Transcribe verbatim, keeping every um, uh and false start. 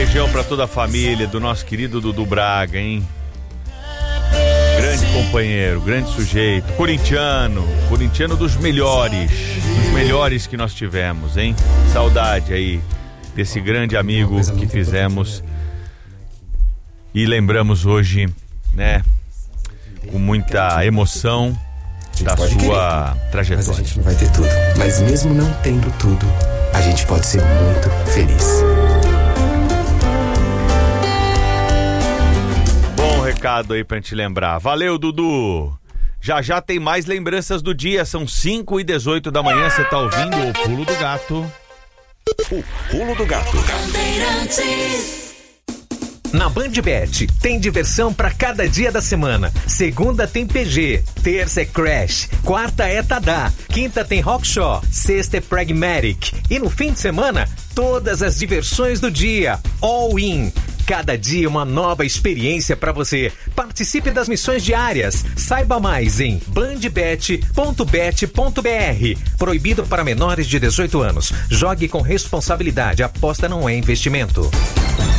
beijão pra toda a família do nosso querido Dudu Braga, hein? Grande companheiro, grande sujeito, corintiano, corintiano dos melhores, dos melhores que nós tivemos, hein? Saudade aí desse grande amigo que fizemos e lembramos hoje, né, com muita emoção da sua trajetória. Mas a gente não vai ter tudo, mas mesmo não tendo tudo, a gente pode ser muito feliz. Recado aí pra gente lembrar. Valeu, Dudu. Já já tem mais lembranças do dia. São cinco e dezoito da manhã. Você tá ouvindo o Pulo do Gato? O Pulo do Gato. Na BandBet tem diversão pra cada dia da semana. Segunda tem P G, terça é Crash, quarta é Tadá, quinta tem Rockshaw, sexta é Pragmatic e no fim de semana todas as diversões do dia, all in. Cada dia uma nova experiência para você. Participe das missões diárias. Saiba mais em bandbet ponto bet ponto br. Proibido para menores de dezoito anos. Jogue com responsabilidade. Aposta não é investimento.